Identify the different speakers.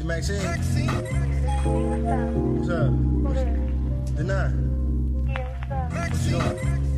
Speaker 1: Maxine? What's up? Denai?
Speaker 2: Yeah, what's up?
Speaker 1: What you doing?